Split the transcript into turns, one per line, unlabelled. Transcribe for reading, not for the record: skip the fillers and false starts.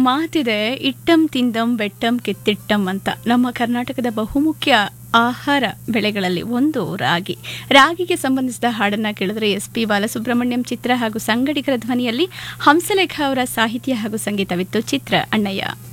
ಮಾತಿದೆ, ಇಟ್ಟಂ ತಿಂದಂ ಬೆಟ್ಟಂ ಕಿತ್ತಿಟ್ಟಂ ಅಂತ. ನಮ್ಮ ಕರ್ನಾಟಕದ ಬಹುಮುಖ್ಯ ಆಹಾರ ಬೆಳೆಗಳಲ್ಲಿ ಒಂದು ರಾಗಿ. ರಾಗಿಗೆ ಸಂಬಂಧಿಸಿದ ಹಾಡನ್ನ ಕೇಳಿದ್ರೆ SP ಬಾಲಸುಬ್ರಹ್ಮಣ್ಯಂ ಚಿತ್ರ ಹಾಗೂ ಸಂಗಡಿಗರ ಧ್ವನಿಯಲ್ಲಿ ಹಂಸಲೇಖ ಅವರ ಸಾಹಿತ್ಯ ಹಾಗೂ ಸಂಗೀತವಿತ್ತು. ಚಿತ್ರ ಅಣ್ಣಯ್ಯ.